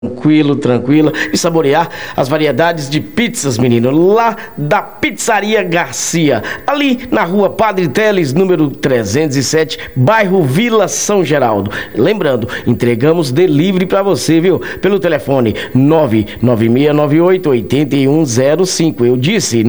Tranquilo, tranquila, e saborear as variedades de pizzas, menino, lá da Pizzaria Garcia, ali na rua Padre Teles, número 307, bairro Vila São Geraldo. Lembrando, entregamos delivery pra você, viu? Pelo telefone 99698-8105. Eu disse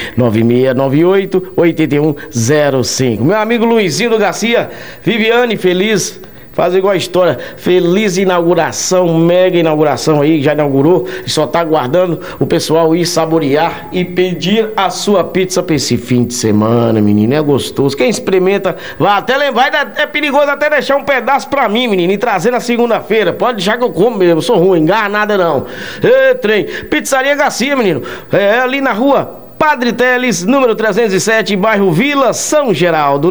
99698-8105. Meu amigo Luizinho do Garcia, Viviane, feliz. Faz igual a história, feliz inauguração, mega inauguração aí, já inaugurou, e só tá aguardando o pessoal ir saborear e pedir a sua pizza pra esse fim de semana, menino, é gostoso. Quem experimenta, é perigoso até deixar um pedaço pra mim, menino, e trazer na segunda-feira, pode deixar que eu como mesmo, eu sou ruim, nada não. Ê, trem, Pizzaria Garcia, menino, é ali na rua Padre Teles, número 307, bairro Vila São Geraldo,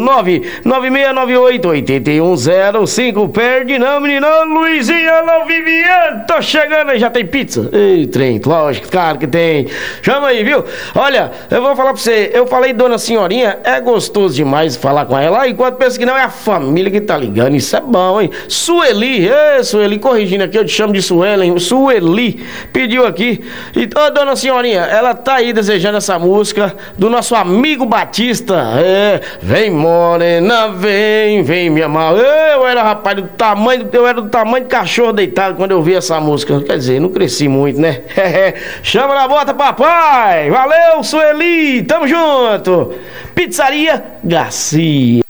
99698-8105. Perde não, menino. Luizinho, alô, Viviane, tô chegando aí, já tem pizza? Ei, trem, lógico, claro que tem. Chama aí, viu? Olha, eu vou falar pra você, eu falei dona senhorinha, é gostoso demais falar com ela, enquanto pensa que não, é a família que tá ligando, isso é bom, hein? Sueli, Sueli, corrigindo aqui, eu te chamo de Suelen, Sueli, pediu aqui, e, ô, dona senhorinha, ela tá aí desejando essa música do nosso amigo Batista. Vem morena, vem me amar. Eu era do tamanho de cachorro deitado quando eu vi essa música. Quer dizer, não cresci muito, né? Chama na bota, papai. Valeu, Sueli, tamo junto. Pizzaria Garcia.